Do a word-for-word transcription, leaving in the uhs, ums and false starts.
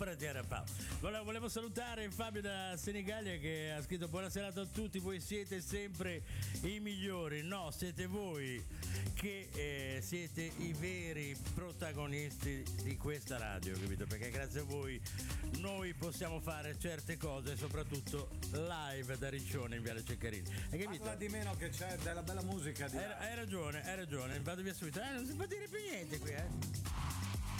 Volevo salutare Fabio da Senigallia che ha scritto: buonasera a tutti, voi siete sempre i migliori. No, siete voi che eh, siete i veri protagonisti di questa radio, capito? Perché grazie a voi noi possiamo fare certe cose, soprattutto live da Riccione in Viale Ceccarini. Hai capito? Parla di meno che c'è della bella musica di hai, hai ragione, hai ragione, vado via subito. Eh, non si può dire più niente qui, eh.